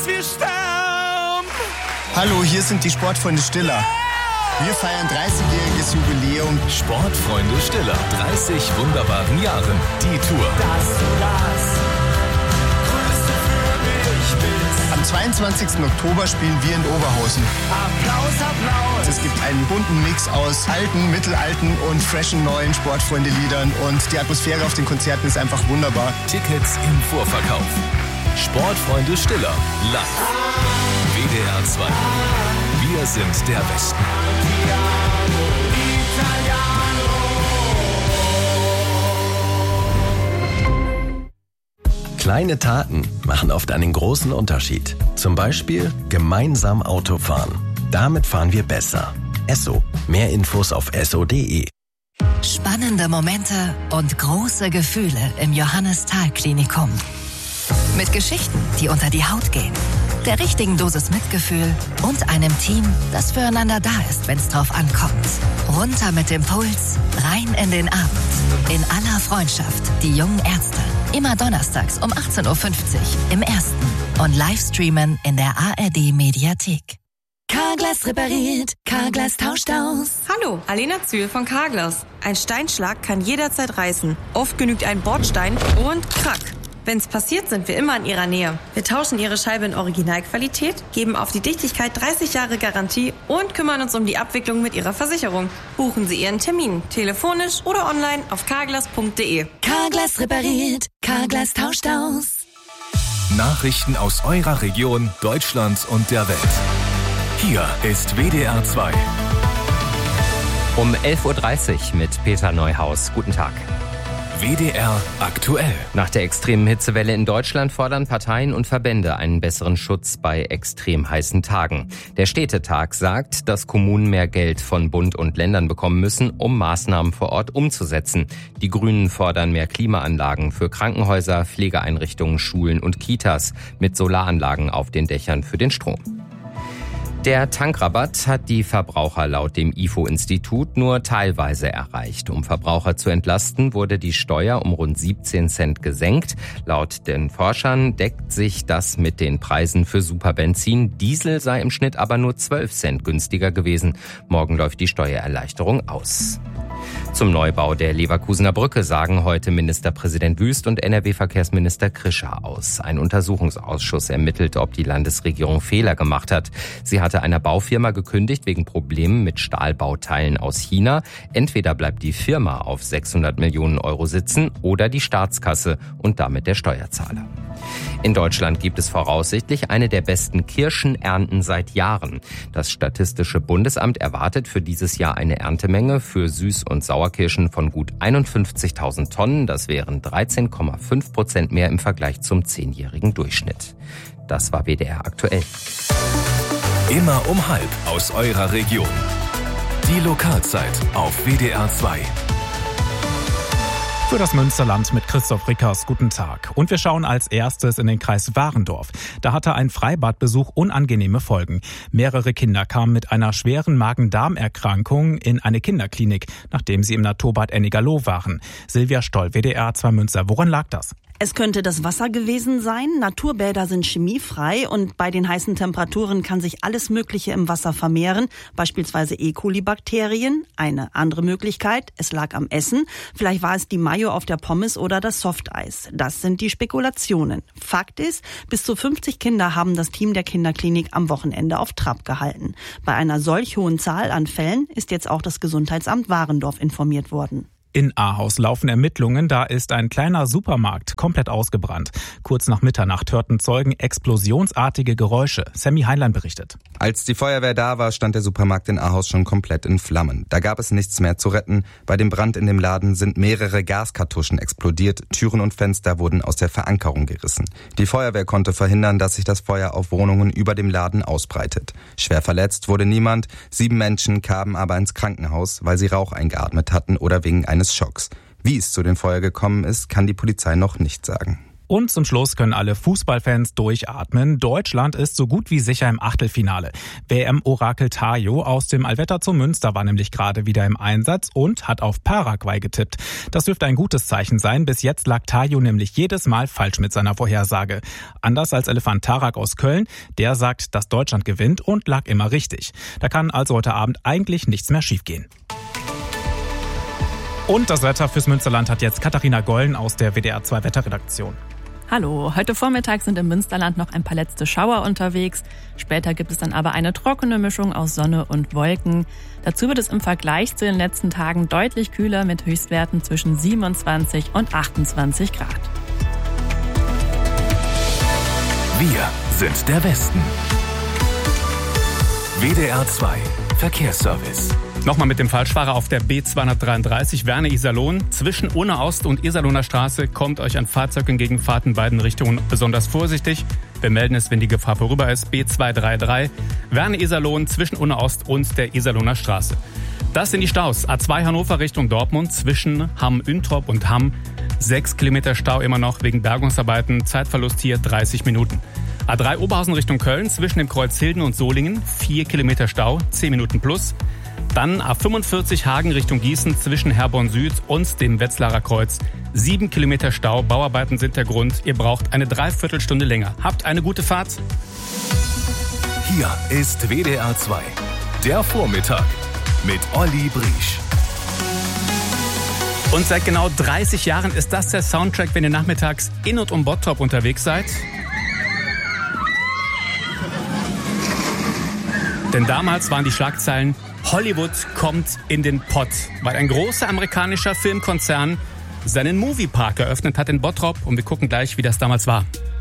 bis wir sterben. Hallo, hier sind die Sportfreunde Stiller. Wir feiern 30-jähriges Jubiläum. Sportfreunde Stiller, 30 wunderbaren Jahren. Die Tour. Dass du das Größte für mich bist. Am 22. Oktober spielen wir in Oberhausen. Applaus, Applaus. Es gibt einen bunten Mix aus alten, mittelalten und freshen neuen Sportfreunde-Liedern. Und die Atmosphäre auf den Konzerten ist einfach wunderbar. Tickets im Vorverkauf. Sportfreunde Stiller, live. WDR 2. Wir sind der Westen. Kleine Taten machen oft einen großen Unterschied. Zum Beispiel gemeinsam Auto fahren. Damit fahren wir besser. Esso. Mehr Infos auf esso.de. Spannende Momente und große Gefühle im Johannes-Thal-Klinikum. Mit Geschichten, die unter die Haut gehen. Der richtigen Dosis Mitgefühl und einem Team, das füreinander da ist, wenn es drauf ankommt. Runter mit dem Puls, rein in den Abend. In aller Freundschaft, die jungen Ärzte. Immer donnerstags um 18.50 Uhr im Ersten. Und Livestreamen in der ARD-Mediathek. Carglass repariert, Carglass tauscht aus. Hallo, Alena Zühl von Carglass. Ein Steinschlag kann jederzeit reißen. Oft genügt ein Bordstein und krack. Wenn's passiert, sind wir immer in Ihrer Nähe. Wir tauschen Ihre Scheibe in Originalqualität, geben auf die Dichtigkeit 30 Jahre Garantie und kümmern uns um die Abwicklung mit Ihrer Versicherung. Buchen Sie Ihren Termin, telefonisch oder online auf carglass.de. Carglass repariert, Carglass tauscht aus. Nachrichten aus eurer Region, Deutschland und der Welt. Hier ist WDR 2. Um 11.30 Uhr mit Peter Neuhaus. Guten Tag. WDR aktuell. Nach der extremen Hitzewelle in Deutschland fordern Parteien und Verbände einen besseren Schutz bei extrem heißen Tagen. Der Städtetag sagt, dass Kommunen mehr Geld von Bund und Ländern bekommen müssen, um Maßnahmen vor Ort umzusetzen. Die Grünen fordern mehr Klimaanlagen für Krankenhäuser, Pflegeeinrichtungen, Schulen und Kitas mit Solaranlagen auf den Dächern für den Strom. Der Tankrabatt hat die Verbraucher laut dem IFO-Institut nur teilweise erreicht. Um Verbraucher zu entlasten, wurde die Steuer um rund 17 Cent gesenkt. Laut den Forschern deckt sich das mit den Preisen für Superbenzin. Diesel sei im Schnitt aber nur 12 Cent günstiger gewesen. Morgen läuft die Steuererleichterung aus. Zum Neubau der Leverkusener Brücke sagen heute Ministerpräsident Wüst und NRW-Verkehrsminister Krischer aus. Ein Untersuchungsausschuss ermittelt, ob die Landesregierung Fehler gemacht hat. Sie hatte einer Baufirma gekündigt wegen Problemen mit Stahlbauteilen aus China. Entweder bleibt die Firma auf 600 Millionen Euro sitzen oder die Staatskasse und damit der Steuerzahler. In Deutschland gibt es voraussichtlich eine der besten Kirschenernten seit Jahren. Das Statistische Bundesamt erwartet für dieses Jahr eine Erntemenge für Süß- und Sauerkirschen von gut 51.000 Tonnen. Das wären 13,5% mehr im Vergleich zum 10-jährigen Durchschnitt. Das war WDR aktuell. Immer um halb aus eurer Region. Die Lokalzeit auf WDR 2. Für das Münsterland mit Christoph Rickers. Guten Tag. Und wir schauen als erstes in den Kreis Warendorf. Da hatte ein Freibadbesuch unangenehme Folgen. Mehrere Kinder kamen mit einer schweren Magen-Darm-Erkrankung in eine Kinderklinik, nachdem sie im Naturbad Ennigerloh waren. Silvia Stoll, WDR 2 Münster. Woran lag das? Es könnte das Wasser gewesen sein. Naturbäder sind chemiefrei und bei den heißen Temperaturen kann sich alles Mögliche im Wasser vermehren, beispielsweise E. coli-Bakterien. Eine andere Möglichkeit, es lag am Essen. Vielleicht war es die Mayo auf der Pommes oder das Softeis. Das sind die Spekulationen. Fakt ist, bis zu 50 Kinder haben das Team der Kinderklinik am Wochenende auf Trab gehalten. Bei einer solch hohen Zahl an Fällen ist jetzt auch das Gesundheitsamt Warendorf informiert worden. In Ahaus laufen Ermittlungen, da ist ein kleiner Supermarkt komplett ausgebrannt. Kurz nach Mitternacht hörten Zeugen explosionsartige Geräusche. Sammy Heinlein berichtet. Als die Feuerwehr da war, stand der Supermarkt in Ahaus schon komplett in Flammen. Da gab es nichts mehr zu retten. Bei dem Brand in dem Laden sind mehrere Gaskartuschen explodiert. Türen und Fenster wurden aus der Verankerung gerissen. Die Feuerwehr konnte verhindern, dass sich das Feuer auf Wohnungen über dem Laden ausbreitet. Schwer verletzt wurde niemand. 7 Menschen kamen aber ins Krankenhaus, weil sie Rauch eingeatmet hatten oder wegen eines Schocks. Wie es zu dem Feuer gekommen ist, kann die Polizei noch nicht sagen. Und zum Schluss können alle Fußballfans durchatmen. Deutschland ist so gut wie sicher im Achtelfinale. WM-Orakel Tajo aus dem Allwetter zum Münster war nämlich gerade wieder im Einsatz und hat auf Paraguay getippt. Das dürfte ein gutes Zeichen sein. Bis jetzt lag Tajo nämlich jedes Mal falsch mit seiner Vorhersage. Anders als Elefant Tarak aus Köln, der sagt, dass Deutschland gewinnt und lag immer richtig. Da kann also heute Abend eigentlich nichts mehr schiefgehen. Und das Wetter fürs Münsterland hat jetzt Katharina Gollen aus der WDR 2 Wetterredaktion. Hallo, heute Vormittag sind im Münsterland noch ein paar letzte Schauer unterwegs. Später gibt es dann aber eine trockene Mischung aus Sonne und Wolken. Dazu wird es im Vergleich zu den letzten Tagen deutlich kühler mit Höchstwerten zwischen 27 und 28 Grad. Wir sind der Westen. WDR 2 Verkehrsservice. Nochmal mit dem Falschfahrer auf der B233 Werne-Iserlohn. Zwischen Unna-Ost und Iserlohner Straße kommt euch ein Fahrzeug entgegen, fahrt in beiden Richtungen besonders vorsichtig. Wir melden es, wenn die Gefahr vorüber ist. B233 Werne-Iserlohn zwischen Unna-Ost und der Iserlohner Straße. Das sind die Staus. A2 Hannover Richtung Dortmund zwischen Hamm-Üntrop und Hamm. 6 Kilometer Stau immer noch wegen Bergungsarbeiten. Zeitverlust hier 30 Minuten. A3 Oberhausen Richtung Köln zwischen dem Kreuz Hilden und Solingen. 4 Kilometer Stau, 10 Minuten plus. Dann A45 Hagen Richtung Gießen zwischen Herborn Süd und dem Wetzlarer Kreuz. 7 Kilometer Stau, Bauarbeiten sind der Grund. Ihr braucht eine Dreiviertelstunde länger. Habt eine gute Fahrt. Hier ist WDR 2, der Vormittag mit Olli Briesch. Und seit genau 30 Jahren ist das der Soundtrack, wenn ihr nachmittags in und um Bottrop unterwegs seid. Denn damals waren die Schlagzeilen: Hollywood kommt in den Pott, weil ein großer amerikanischer Filmkonzern seinen Moviepark eröffnet hat in Bottrop. Und wir gucken gleich, wie das damals war.